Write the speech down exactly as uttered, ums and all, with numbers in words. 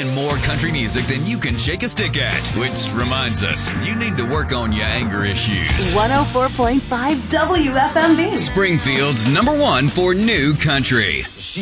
playing more country music than you can shake a stick at. Which reminds us, you need to work on your anger issues. one oh four point five W F M B. Springfield's number one for new country.